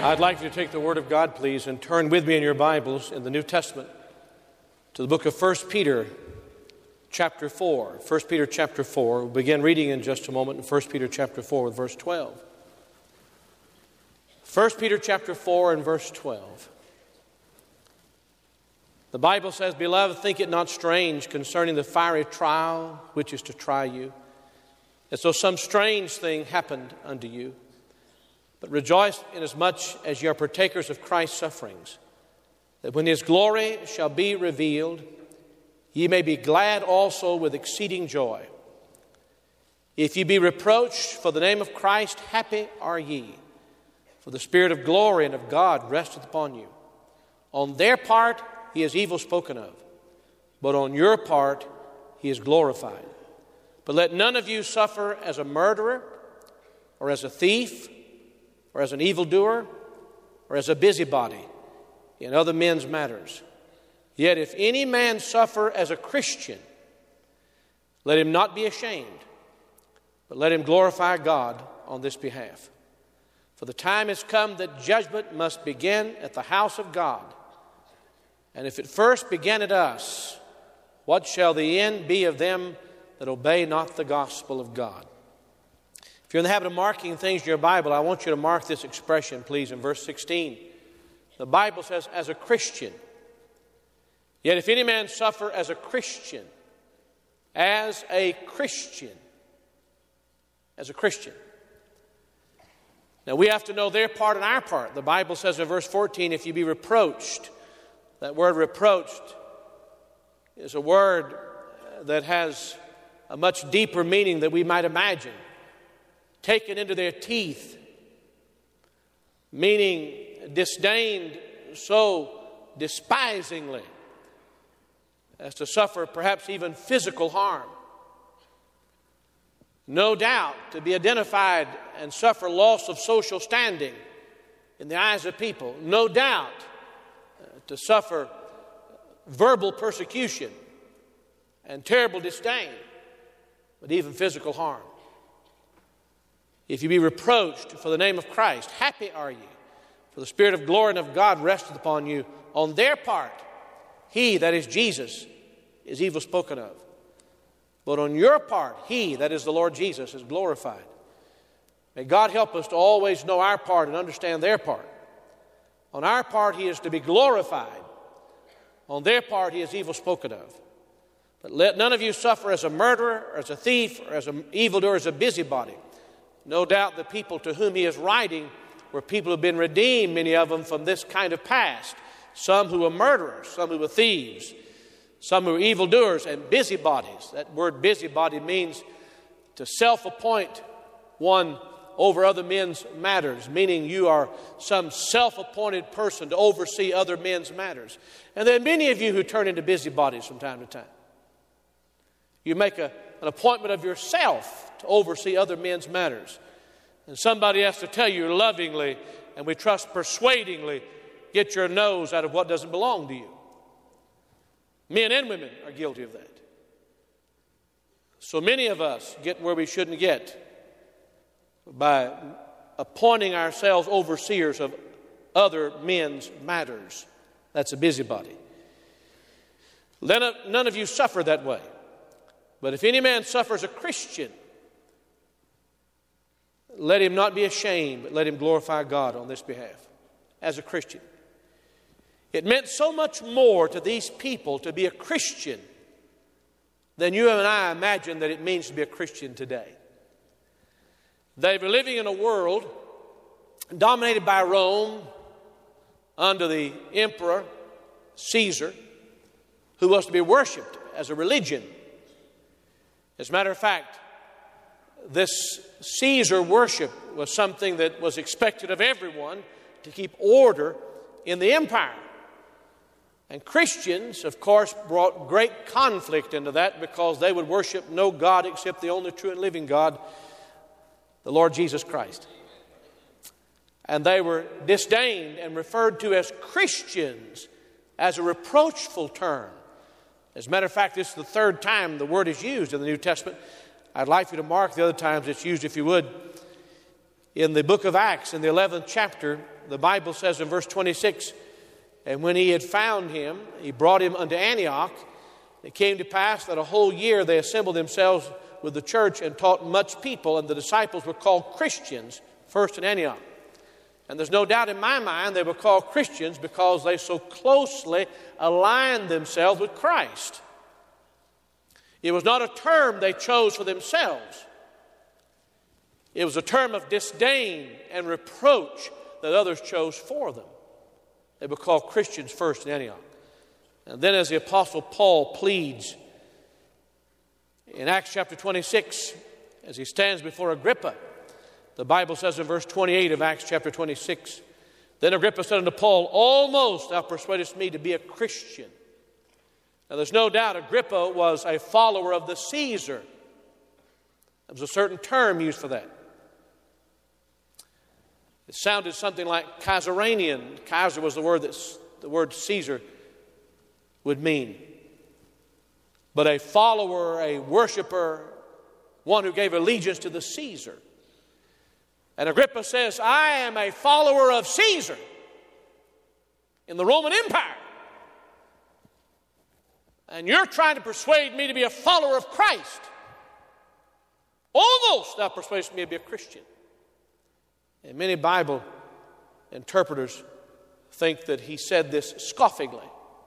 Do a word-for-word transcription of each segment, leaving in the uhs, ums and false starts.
I'd like you to take the Word of God, please, and turn with me in your Bibles in the New Testament to the book of First Peter, chapter four. First Peter, chapter four. We'll begin reading in just a moment in First Peter, chapter four, with verse twelve. First Peter, chapter four, and verse twelve. The Bible says, "Beloved, think it not strange concerning the fiery trial which is to try you, as though some strange thing happened unto you. But rejoice inasmuch as ye are partakers of Christ's sufferings, that when his glory shall be revealed, ye may be glad also with exceeding joy. If ye be reproached for the name of Christ, happy are ye, for the Spirit of glory and of God resteth upon you. On their part he is evil spoken of, but on your part he is glorified. But let none of you suffer as a murderer, or as a thief, or as an evildoer, or as a busybody in other men's matters. Yet if any man suffer as a Christian, let him not be ashamed, but let him glorify God on this behalf. For the time is come that judgment must begin at the house of God. And if it first began at us, what shall the end be of them that obey not the gospel of God?" If you're in the habit of marking things in your Bible, I want you to mark this expression, please, in verse sixteen. The Bible says, "as a Christian." Yet if any man suffer as a Christian, as a Christian, as a Christian. Now we have to know their part and our part. The Bible says in verse fourteen, "if you be reproached," that word reproached is a word that has a much deeper meaning than we might imagine. Taken into their teeth, meaning disdained so despisingly as to suffer perhaps even physical harm. No doubt to be identified and suffer loss of social standing in the eyes of people. No doubt uh, to suffer verbal persecution and terrible disdain, but even physical harm. If you be reproached for the name of Christ, happy are ye, for the Spirit of glory and of God resteth upon you. On their part, he, that is Jesus, is evil spoken of. But on your part, he, that is the Lord Jesus, is glorified. May God help us to always know our part and understand their part. On our part, he is to be glorified. On their part, he is evil spoken of. But let none of you suffer as a murderer, or as a thief, or as an evildoer, or as a busybody. No doubt the people to whom he is writing were people who have been redeemed, many of them, from this kind of past. Some who were murderers, some who were thieves, some who were evildoers and busybodies. That word busybody means to self-appoint one over other men's matters, meaning you are some self-appointed person to oversee other men's matters. And there are many of you who turn into busybodies from time to time. You make a, an appointment of yourself to oversee other men's matters. And somebody has to tell you lovingly, and we trust persuadingly, get your nose out of what doesn't belong to you. Men and women are guilty of that. So many of us get where we shouldn't get by appointing ourselves overseers of other men's matters. That's a busybody. None of you suffer that way. But if any man suffers a Christian, let him not be ashamed, but let him glorify God on this behalf. As a Christian. It meant so much more to these people to be a Christian than you and I imagine that it means to be a Christian today. They were living in a world dominated by Rome under the Emperor Caesar, who was to be worshipped as a religion. As a matter of fact, this Caesar worship was something that was expected of everyone to keep order in the empire. And Christians, of course, brought great conflict into that because they would worship no God except the only true and living God, the Lord Jesus Christ. And they were disdained and referred to as Christians as a reproachful term. As a matter of fact, this is the third time the word is used in the New Testament. I'd like you to mark the other times it's used, if you would. In the book of Acts, in the eleventh chapter, the Bible says in verse twenty-six, and when he had found him, he brought him unto Antioch. It came to pass that a whole year they assembled themselves with the church and taught much people, and the disciples were called Christians first in Antioch. And there's no doubt in my mind they were called Christians because they so closely aligned themselves with Christ. It was not a term they chose for themselves. It was a term of disdain and reproach that others chose for them. They were called Christians first in Antioch. And then as the Apostle Paul pleads in Acts chapter twenty-six, as he stands before Agrippa, the Bible says in verse twenty-eight of Acts chapter twenty-six, then Agrippa said unto Paul, almost thou persuadest me to be a Christian. Now there's no doubt Agrippa was a follower of the Caesar. There was a certain term used for that. It sounded something like Caesarian. Kaiser was the word that the word Caesar would mean. But a follower, a worshiper, one who gave allegiance to the Caesar. And Agrippa says, I am a follower of Caesar in the Roman Empire. And you're trying to persuade me to be a follower of Christ. Almost thou persuadest me to be a Christian. And many Bible interpreters think that he said this scoffingly.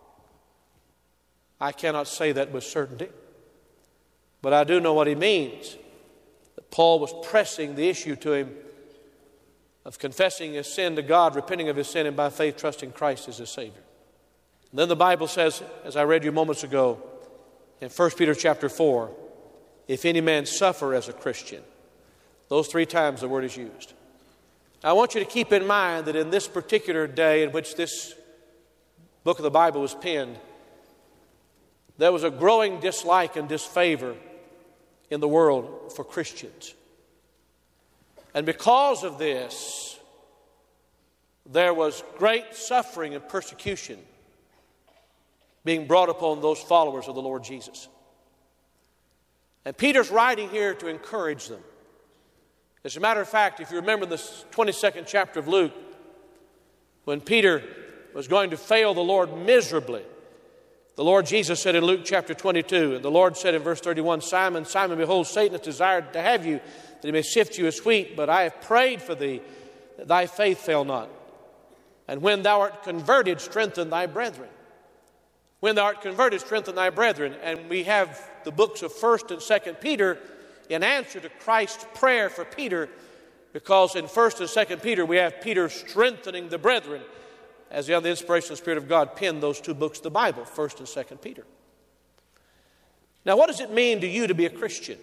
I cannot say that with certainty, but I do know what he means. That Paul was pressing the issue to him of confessing his sin to God, repenting of his sin, and by faith trusting Christ as his Savior. And then the Bible says, as I read you moments ago, in First Peter chapter four, if any man suffer as a Christian. Those three times the word is used. Now, I want you to keep in mind that in this particular day in which this book of the Bible was penned, there was a growing dislike and disfavor in the world for Christians. And because of this, there was great suffering and persecution being brought upon those followers of the Lord Jesus. And Peter's writing here to encourage them. As a matter of fact, if you remember the twenty-second chapter of Luke, when Peter was going to fail the Lord miserably, the Lord Jesus said in Luke chapter twenty-two, and the Lord said in verse thirty-one, Simon, Simon, behold, Satan has desired to have you, that he may sift you as wheat, but I have prayed for thee, that thy faith fail not. And when thou art converted, strengthen thy brethren. When thou art converted, strengthen thy brethren. And we have the books of First and Second Peter in answer to Christ's prayer for Peter, because in First and Second Peter we have Peter strengthening the brethren, as the other inspiration of the Spirit of God penned those two books of the Bible, First and Second Peter. Now, what does it mean to you to be a Christian?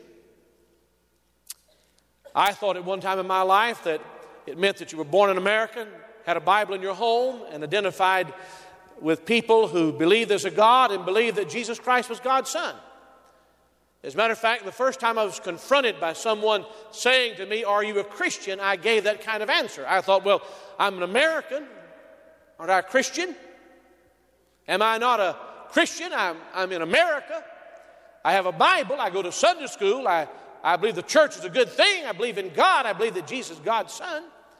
I thought at one time in my life that it meant that you were born an American, had a Bible in your home, and identified with people who believe there's a God and believe that Jesus Christ was God's Son. As a matter of fact, the first time I was confronted by someone saying to me, are you a Christian? I gave that kind of answer. I thought, well, I'm an American. Aren't I a Christian? Am I not a Christian? I'm, I'm in America. I have a Bible. I go to Sunday school. I, I believe the church is a good thing. I believe in God. I believe that Jesus is God's Son.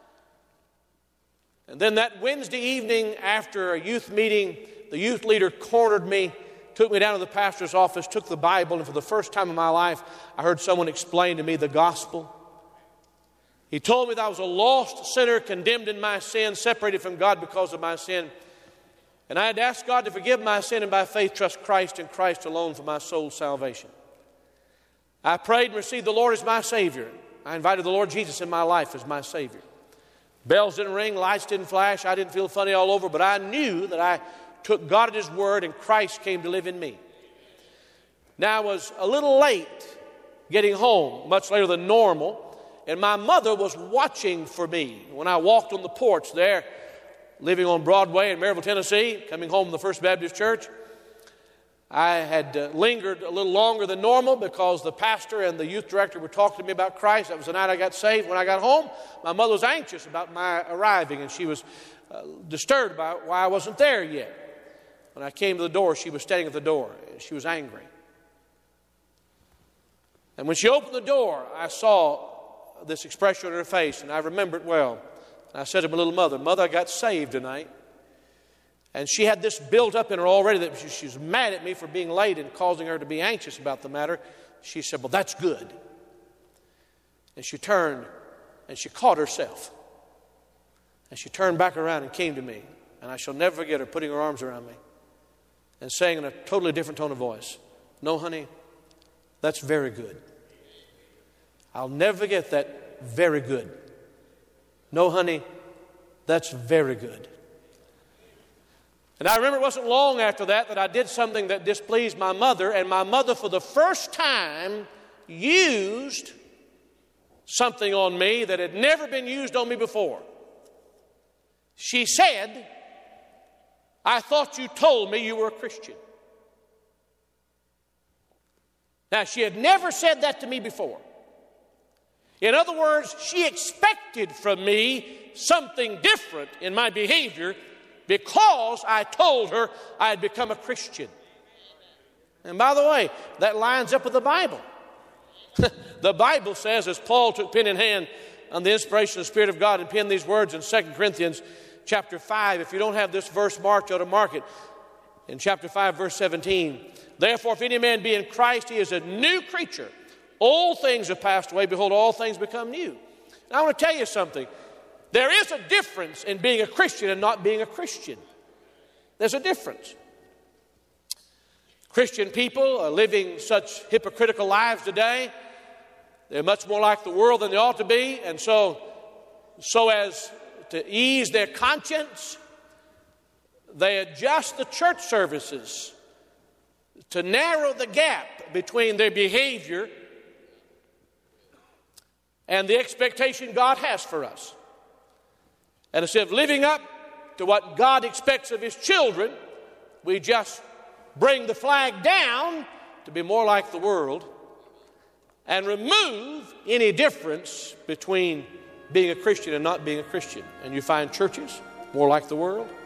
And then that Wednesday evening after a youth meeting, the youth leader cornered me, took me down to the pastor's office, took the Bible, and for the first time in my life, I heard someone explain to me the gospel. He told me that I was a lost sinner, condemned in my sin, separated from God because of my sin. And I had to ask God to forgive my sin and by faith trust Christ and Christ alone for my soul's salvation. I prayed and received the Lord as my Savior. I invited the Lord Jesus in my life as my Savior. Bells didn't ring, lights didn't flash, I didn't feel funny all over, but I knew that I took God at His word and Christ came to live in me. Now I was a little late getting home, much later than normal, and my mother was watching for me when I walked on the porch there, living on Broadway in Maryville, Tennessee, coming home from the First Baptist Church. I had uh, lingered a little longer than normal because the pastor and the youth director were talking to me about Christ. That was the night I got saved. When I got home, my mother was anxious about my arriving, and she was uh, disturbed by why I wasn't there yet. When I came to the door, she was standing at the door, and she was angry. And when she opened the door, I saw this expression on her face, and I remember it well. I said to my little mother, Mother, I got saved tonight. And she had this built up in her already that she, she was mad at me for being late and causing her to be anxious about the matter. She said, well, that's good. And she turned and she caught herself. And she turned back around and came to me. And I shall never forget her putting her arms around me and saying in a totally different tone of voice, no, honey, that's very good. I'll never forget that very good. No, honey, that's very good. And I remember it wasn't long after that that I did something that displeased my mother, and my mother for the first time used something on me that had never been used on me before. She said, I thought you told me you were a Christian. Now, she had never said that to me before. In other words, she expected from me something different in my behavior because I told her I had become a Christian. And by the way, that lines up with the Bible. The Bible says, as Paul took pen in hand on the inspiration of the Spirit of God and penned these words in Second Corinthians chapter five. If you don't have this verse marked, you ought to mark it. In chapter five, verse seventeen. Therefore, if any man be in Christ, he is a new creature. Old things have passed away. Behold, all things become new. Now, I want to tell you something. There is a difference in being a Christian and not being a Christian. There's a difference. Christian people are living such hypocritical lives today. They're much more like the world than they ought to be. And so, so as to ease their conscience, they adjust the church services to narrow the gap between their behavior and the expectation God has for us. And instead of living up to what God expects of His children, we just bring the flag down to be more like the world and remove any difference between being a Christian and not being a Christian. And you find churches more like the world